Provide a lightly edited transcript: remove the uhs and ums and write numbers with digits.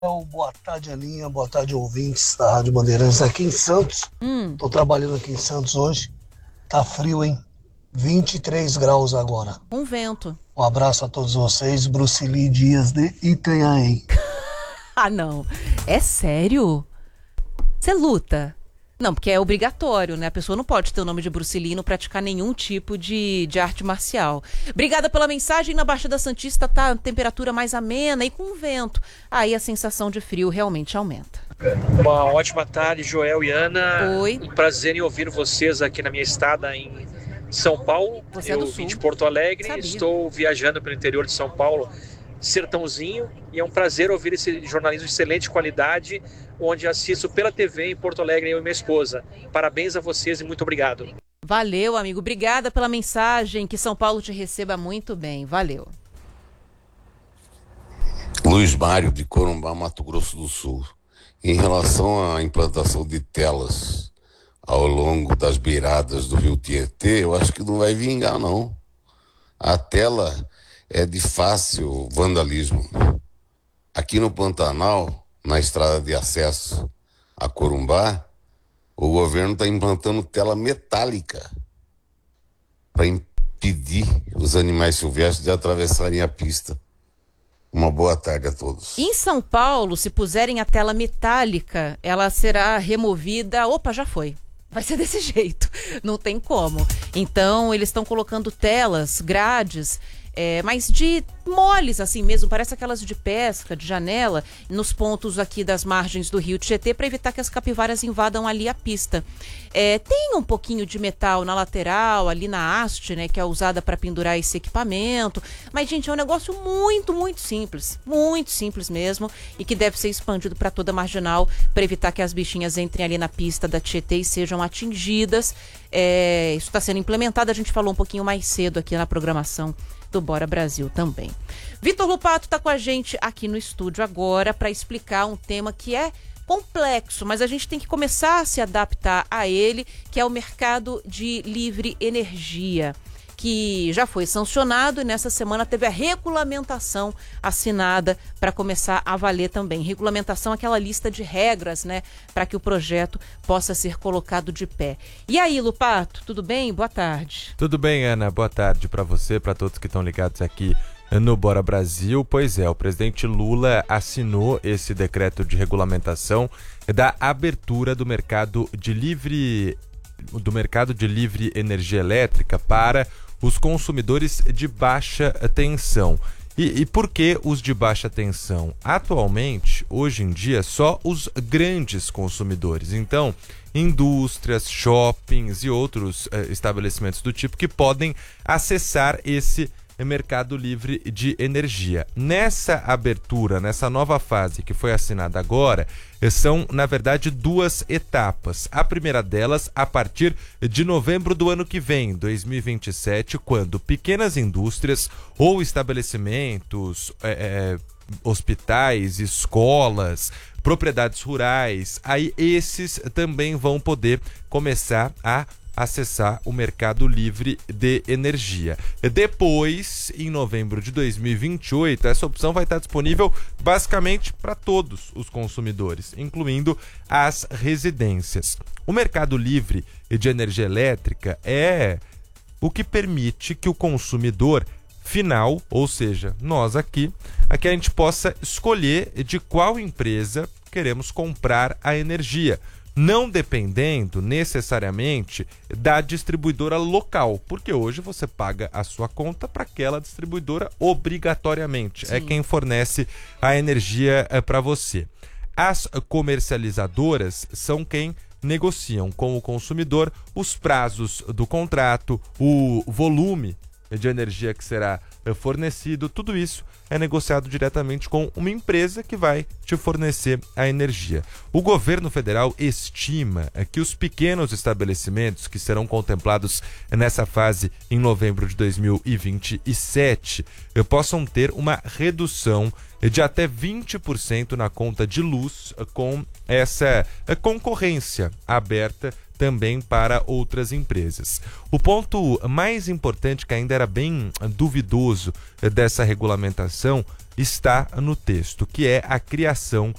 Boa tarde, Aninha. Boa tarde, ouvintes da Rádio Bandeirantes aqui em Santos. Tô trabalhando aqui em Santos hoje. Tá frio, hein? 23 graus agora. Um vento. Um abraço a todos vocês. Bruce Lee Dias de Itanhaém. Ah, não. É sério? Você luta? Não, porque é obrigatório, né? A pessoa não pode ter o nome de Bruce Lee e não praticar nenhum tipo de arte marcial. Obrigada pela mensagem. Na Baixada Santista tá a temperatura mais amena e com vento. Aí a sensação de frio realmente aumenta. Uma ótima tarde, Joel e Ana. Oi. Um prazer em ouvir vocês aqui na minha estada em São Paulo. Você é do Eu Sul. vim de Porto Alegre, Sabia. estou viajando pelo interior de São Paulo, sertãozinho, e é um prazer ouvir esse jornalismo de excelente qualidade, onde assisto pela TV em Porto Alegre, eu e minha esposa. Parabéns a vocês e muito obrigado. Valeu, amigo. Obrigada pela mensagem. Que São Paulo te receba muito bem. Valeu. Luiz Mário, de Corumbá, Mato Grosso do Sul. Em relação à implantação de telas ao longo das beiradas do rio Tietê, eu acho que não vai vingar, não. A tela é de fácil vandalismo. Aqui no Pantanal, na estrada de acesso a Corumbá, o governo está implantando tela metálica para impedir os animais silvestres de atravessarem a pista. Uma boa tarde a todos. Em São Paulo, se puserem a tela metálica, ela será removida. Opa, já foi. Vai ser desse jeito. Não tem como. Então, eles estão colocando telas, grades, mas de moles assim mesmo, parece aquelas de pesca, de janela, nos pontos aqui das margens do rio Tietê, para evitar que as capivaras invadam ali a pista. Tem um pouquinho de metal na lateral, ali na haste, né, que é usada para pendurar esse equipamento, mas, gente, é um negócio muito simples mesmo, e que deve ser expandido para toda a marginal, para evitar que as bichinhas entrem ali na pista da Tietê e sejam atingidas. Isso está sendo implementado, a gente falou um pouquinho mais cedo aqui na programação do Bora Brasil também. Vitor Lupato está com a gente aqui no estúdio agora para explicar um tema que é complexo, mas a gente tem que começar a se adaptar a ele, que é o mercado de livre energia, que já foi sancionado e nessa semana teve a regulamentação assinada para começar a valer também. Regulamentação, aquela lista de regras, né, para que o projeto possa ser colocado de pé. E aí, Lupato, tudo bem? Boa tarde. Tudo bem, Ana. Boa tarde para você, para todos que estão ligados aqui no Bora Brasil. Pois é, o presidente Lula assinou esse decreto de regulamentação da abertura do mercado de livre energia elétrica para os consumidores de baixa tensão. E por que os de baixa tensão? Atualmente, hoje em dia, só os grandes consumidores. Então, indústrias, shoppings e outros estabelecimentos do tipo que podem acessar esse mercado livre de energia. Nessa abertura, nessa nova fase que foi assinada agora, são, na verdade, 2 etapas. A primeira delas, a partir de novembro do ano que vem, 2027, quando pequenas indústrias ou estabelecimentos, hospitais, escolas, propriedades rurais, aí esses também vão poder começar a acessar o mercado livre de energia. Depois, em novembro de 2028, essa opção vai estar disponível basicamente para todos os consumidores, incluindo as residências. O mercado livre de energia elétrica é o que permite que o consumidor final, ou seja, nós aqui, a gente possa escolher de qual empresa queremos comprar a energia, não dependendo necessariamente da distribuidora local, porque hoje você paga a sua conta para aquela distribuidora obrigatoriamente. Sim. É quem fornece a energia para você. As comercializadoras são quem negociam com o consumidor os prazos do contrato, o volume de energia que será fornecido, tudo isso é negociado diretamente com uma empresa que vai te fornecer a energia. O governo federal estima que os pequenos estabelecimentos que serão contemplados nessa fase em novembro de 2027 possam ter uma redução de até 20% na conta de luz com essa concorrência aberta também para outras empresas. O ponto mais importante, que ainda era bem duvidoso dessa regulamentação, está no texto, que é a criação